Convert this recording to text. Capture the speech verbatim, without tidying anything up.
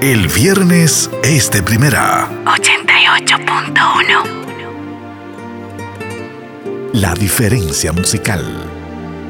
El viernes es de primera. ochenta y ocho punto uno. La diferencia musical.